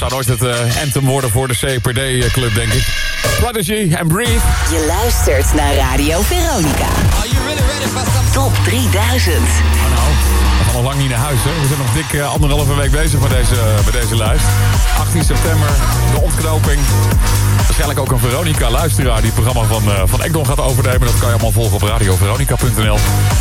Zou nooit het anthem worden voor de CPD-club, denk ik. Prodigy and Breathe. Je luistert naar Radio Veronica. Are you really ready for some Top 3000. Nou, we gaan nog lang niet naar huis, hè. We zijn nog dik anderhalve week bezig met deze lijst. 18 september, de ontknoping. Waarschijnlijk ook een Veronica-luisteraar die het programma van Ekdom gaat overnemen. Dat kan je allemaal volgen op radioveronica.nl.